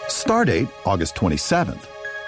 Stardate, August 27th.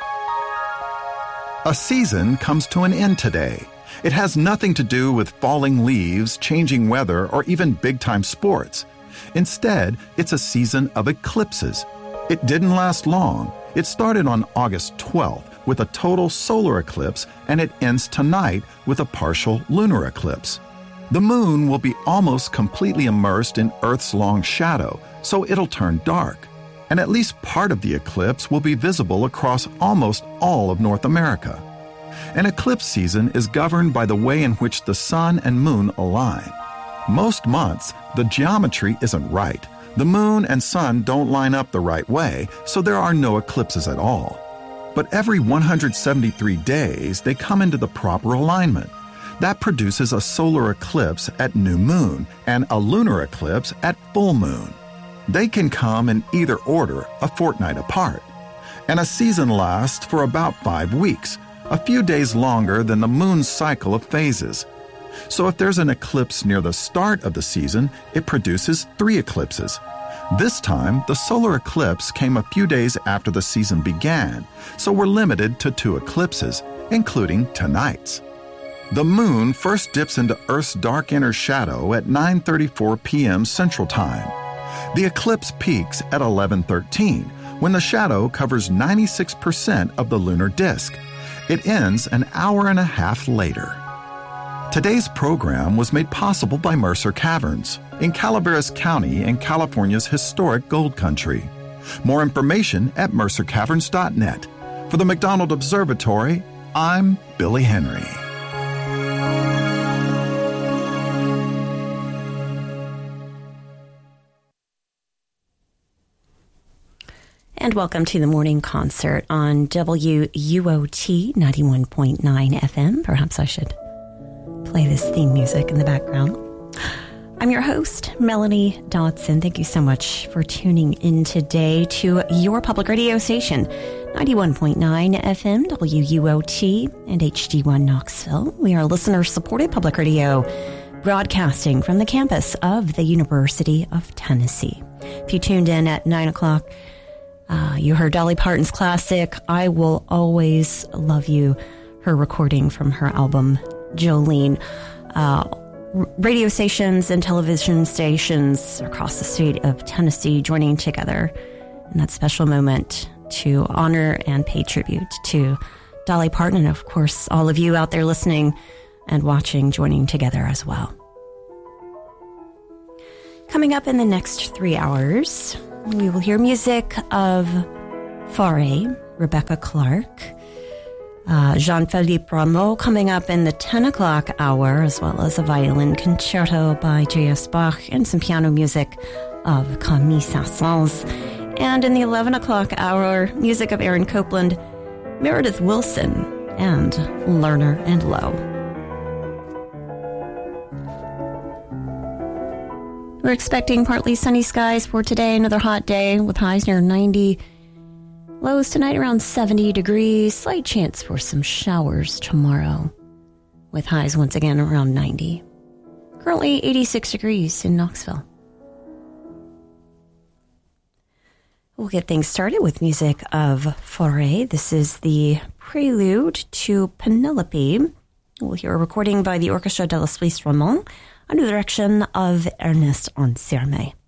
A season comes to an end today. It has nothing to do with falling leaves, changing weather, or even big-time sports. Instead, it's a season of eclipses. It didn't last long. It started on August 12th with a total solar eclipse, and it ends tonight with a partial lunar eclipse. The moon will be almost completely immersed in Earth's long shadow, so it'll turn dark. And at least part of the eclipse will be visible across almost all of North America. An eclipse season is governed by the way in which the sun and moon align. Most months, the geometry isn't right. The moon and sun don't line up the right way, so there are no eclipses at all. But every 173 days, they come into the proper alignment. That produces a solar eclipse at new moon and a lunar eclipse at full moon. They can come in either order, a fortnight apart. And a season lasts for about 5 weeks, a few days longer than the moon's cycle of phases. So if there's an eclipse near the start of the season, it produces 3 eclipses. This time, the solar eclipse came a few days after the season began, so we're limited to 2 eclipses, including tonight's. The moon first dips into Earth's dark inner shadow at 9:34 p.m. Central Time. The eclipse peaks at 11:13, when the shadow covers 96% of the lunar disk. It ends an hour and a half later. Today's program was made possible by Mercer Caverns in Calaveras County in California's historic gold country. More information at mercercaverns.net. For the McDonald Observatory, I'm Billy Henry. And welcome to the morning concert on WUOT 91.9 FM. Perhaps I should play this theme music in the background. I'm your host, Melanie Dodson. Thank you so much for tuning in today to your public radio station, 91.9 FM, WUOT, and HD1 Knoxville. We are listener-supported public radio, broadcasting from the campus of the University of Tennessee. If you tuned in at 9 o'clock, you heard Dolly Parton's classic, I Will Always Love You, her recording from her album, Jolene. Radio stations and television stations across the state of Tennessee joining together in that special moment to honor and pay tribute to Dolly Parton, and of course, all of you out there listening and watching joining together as well. Coming up in the next 3 hours, we will hear music of Fauré, Rebecca Clark, Jean-Philippe Rameau coming up in the 10 o'clock hour, as well as a violin concerto by J.S. Bach and some piano music of Camille Saint-Saëns. And in the 11 o'clock hour, music of Aaron Copland, Meredith Wilson, and Lerner and Lowe. We're expecting partly sunny skies for today, another hot day with highs near 90. Lows tonight around 70 degrees, slight chance for some showers tomorrow, with highs once again around 90. Currently 86 degrees in Knoxville. We'll get things started with music of Fauré. This is the prelude to Penelope. We'll hear a recording by the Orchestra de la Suisse Romande under the direction of Ernest Ansermet.